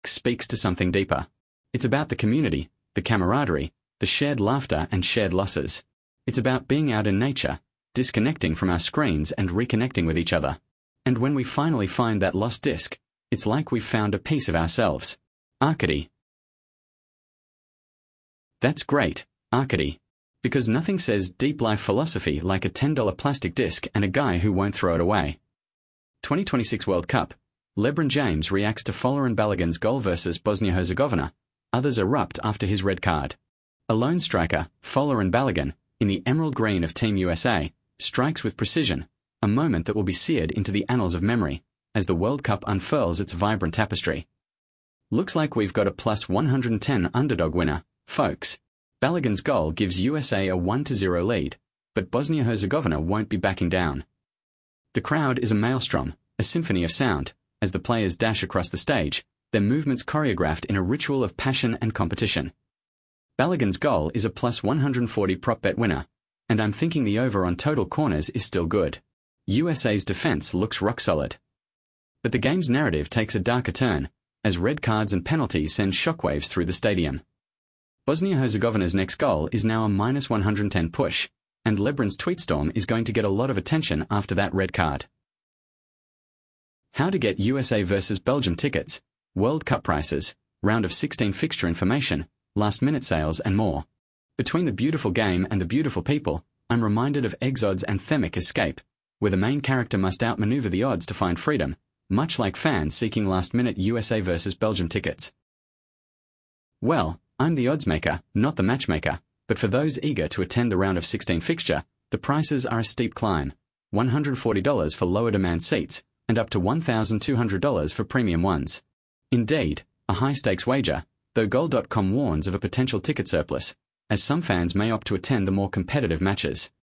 speaks to something deeper. It's about the community, the camaraderie, the shared laughter and shared losses. It's about being out in nature, disconnecting from our screens and reconnecting with each other. And when we finally find that lost disc, it's like we've found a piece of ourselves. Arcady. That's great, Arcady. Because nothing says deep life philosophy like a $10 plastic disc and a guy who won't throw it away. 2026 World Cup. LeBron James reacts to Folarin Balogun's goal versus Bosnia-Herzegovina. Others erupt after his red card. A lone striker, Folarin Balogun, in the emerald green of Team USA, strikes with precision, a moment that will be seared into the annals of memory, as the World Cup unfurls its vibrant tapestry. Looks like we've got a plus 110 underdog winner, folks. Balogun's goal gives USA a 1-0 lead, but Bosnia-Herzegovina won't be backing down. The crowd is a maelstrom, a symphony of sound, as the players dash across the stage, their movements choreographed in a ritual of passion and competition. Balogun's goal is a plus 140 prop bet winner, and I'm thinking the over on total corners is still good. USA's defense looks rock solid. But the game's narrative takes a darker turn, as red cards and penalties send shockwaves through the stadium. Bosnia-Herzegovina's next goal is now a minus 110 push, and LeBron's tweet storm is going to get a lot of attention after that red card. How to get USA vs Belgium tickets, World Cup prices, round of 16 fixture information, last-minute sales and more. Between the beautiful game and the beautiful people, I'm reminded of Exod's anthemic Escape, where the main character must outmaneuver the odds to find freedom, much like fans seeking last-minute USA vs Belgium tickets. Well, I'm the oddsmaker, not the matchmaker, but for those eager to attend the round of 16 fixture, the prices are a steep climb, $140 for lower demand seats, and up to $1,200 for premium ones. Indeed, a high-stakes wager, though Goal.com warns of a potential ticket surplus, as some fans may opt to attend the more competitive matches.